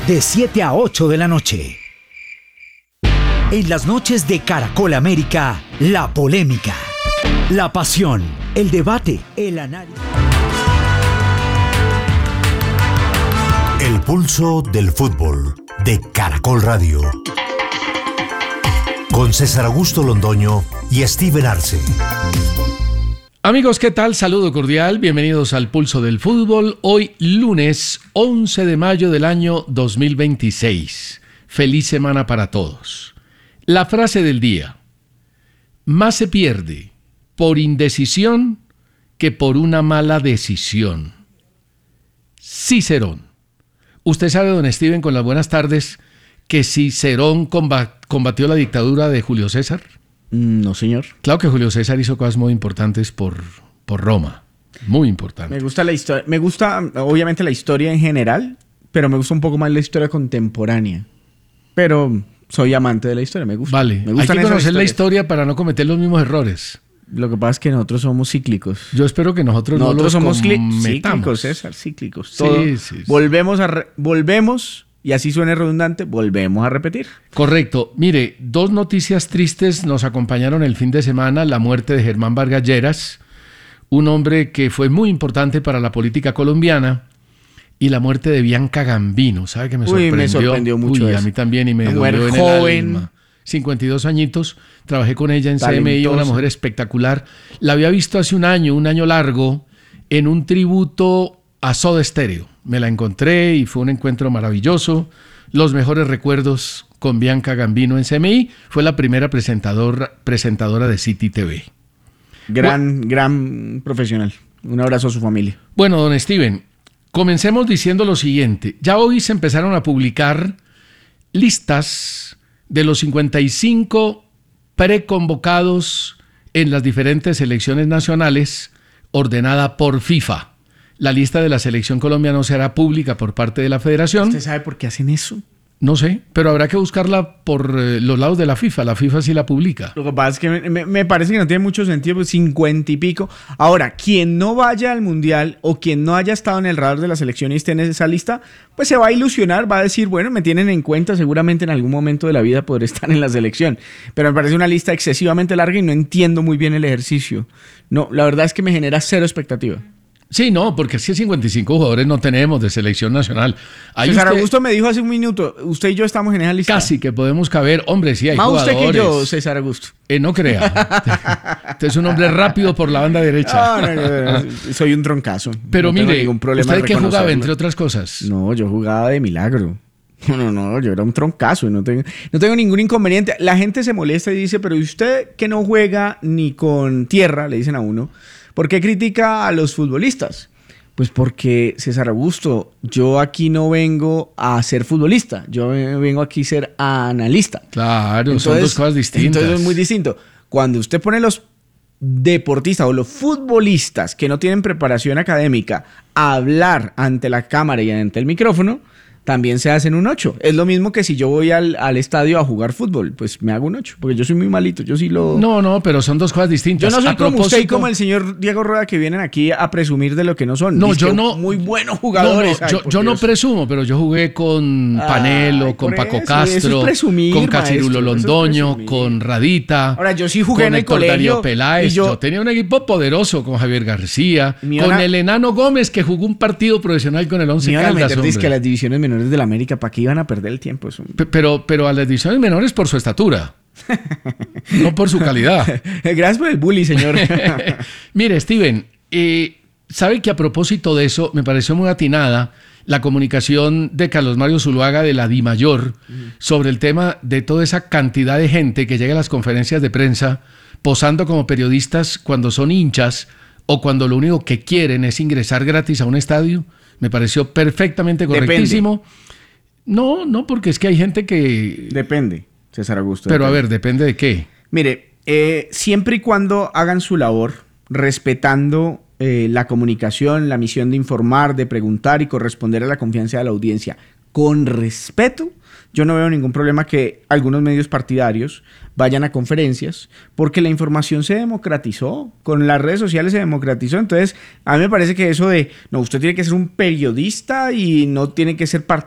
de 7 a 8 de la noche. En las noches de Caracol América, la polémica, la pasión, el debate, el análisis. El pulso del fútbol de Caracol Radio. Con César Augusto Londoño y Steven Arce. Amigos, ¿qué tal? Saludo cordial, bienvenidos al Pulso del Fútbol. Hoy lunes 11 de mayo del año 2026. Feliz semana para todos. La frase del día: más se pierde por indecisión que por una mala decisión. Cicerón. Usted sabe, don Steven, con las buenas tardes, que Cicerón combatió la dictadura de Julio César. No, señor. Claro que Julio César hizo cosas muy importantes por Roma. Muy importantes. Me gusta la historia. Me gusta, obviamente, la historia en general, pero me gusta un poco más la historia contemporánea. Pero soy amante de la historia, me gusta. Vale, hay que conocer la historia para no cometer los mismos errores. Lo que pasa es que nosotros somos cíclicos. Yo espero que nosotros no los somos cometamos. Cíclicos, César, cíclicos. Sí. Volvemos, y así suene redundante, volvemos a repetir. Correcto. Mire, dos noticias tristes nos acompañaron el fin de semana. La muerte de Germán Vargas Lleras, un hombre que fue muy importante para la política colombiana, y la muerte de Bianca Gambino. ¿Sabe que me sorprendió? Me sorprendió mucho a mí también, y me dolió en joven. el alma. 52 añitos, trabajé con ella en CMI, una mujer espectacular. La había visto hace un año largo, en un tributo a Soda Stereo. Me la encontré y fue un encuentro maravilloso. Los mejores recuerdos con Bianca Gambino en CMI. Fue la primera presentadora de City TV. Gran profesional. Un abrazo a su familia. Bueno, don Steven, comencemos diciendo lo siguiente. Ya hoy se empezaron a publicar listas de los 55 preconvocados en las diferentes selecciones nacionales, ordenada por FIFA. La lista de la selección colombiana no será pública por parte de la federación. ¿Usted sabe por qué hacen eso? No sé, pero habrá que buscarla por los lados de la FIFA. La FIFA sí la publica. Lo que pasa es que me parece que no tiene mucho sentido, pues 50 y pico. Ahora, quien no vaya al Mundial o quien no haya estado en el radar de la selección y esté en esa lista, pues se va a ilusionar, va a decir, bueno, me tienen en cuenta, seguramente en algún momento de la vida podré estar en la selección. Pero me parece una lista excesivamente larga y no entiendo muy bien el ejercicio. No, la verdad es que me genera cero expectativa. Sí, no, porque es que 55 jugadores no tenemos de selección nacional. César Augusto me dijo hace un minuto, usted y yo estamos en esa lista. Casi que podemos caber. Hombre, sí hay más jugadores. Más usted que yo, César Augusto. No crea. Usted es un hombre rápido por la banda derecha. No, soy un troncazo. Pero no mire, ¿usted qué jugaba, entre otras cosas? No, yo jugaba de milagro. No, yo era un troncazo y no tengo ningún inconveniente. La gente se molesta y dice, pero ¿y usted que no juega ni con tierra? Le dicen a uno. ¿Por qué critica a los futbolistas? Pues porque, César Augusto, yo aquí no vengo a ser futbolista, yo vengo aquí a ser analista. Claro, entonces, son dos cosas distintas. Entonces es muy distinto. Cuando usted pone los deportistas o los futbolistas que no tienen preparación académica a hablar ante la cámara y ante el micrófono, también se hacen un 8. Es lo mismo que si yo voy al estadio a jugar fútbol, pues me hago un 8, porque yo soy muy malito, yo sí lo... No, pero son dos cosas distintas. Yo no soy como usted y como el señor Diego Rueda, que vienen aquí a presumir de lo que no son. No, yo no... Muy buenos jugadores. Yo no presumo, pero yo jugué con Panelo, con Paco Castro, con Cachirulo Londoño, con Radita. Ahora, yo sí jugué en el colegio. Darío Peláez. Yo tenía un equipo poderoso con Javier García, con el Enano Gómez, que jugó un partido profesional con el Once Caldas. Es que las divisiones menores de la América, ¿para qué iban a perder el tiempo? Pero a las divisiones menores por su estatura, no por su calidad. Gracias por el bully, señor. Mire, Steven, sabe que a propósito de eso me pareció muy atinada la comunicación de Carlos Mario Zuluaga de la DIMAYOR sobre el tema de toda esa cantidad de gente que llega a las conferencias de prensa posando como periodistas cuando son hinchas o cuando lo único que quieren es ingresar gratis a un estadio. Me pareció perfectamente correctísimo. Depende. No, porque es que hay gente que... Depende, César Augusto. Pero depende. A ver, ¿depende de qué? Mire, siempre y cuando hagan su labor, respetando la comunicación, la misión de informar, de preguntar y corresponder a la confianza de la audiencia con respeto, yo no veo ningún problema que algunos medios partidarios vayan a conferencias, porque la información se democratizó, con las redes sociales se democratizó. Entonces, a mí me parece que eso de, no, usted tiene que ser un periodista y no tiene que ser